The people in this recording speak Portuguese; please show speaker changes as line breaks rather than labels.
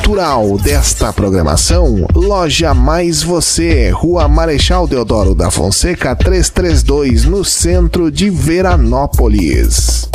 cultural desta programação, Loja Mais Você, Rua Marechal Deodoro da Fonseca 332, no centro de Veranópolis.